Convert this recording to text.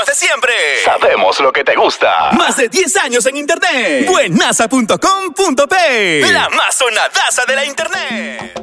de siempre. Sabemos lo que te gusta. Más de 10 años en internet. Buenaza.com.p. La más sonadaza de la internet.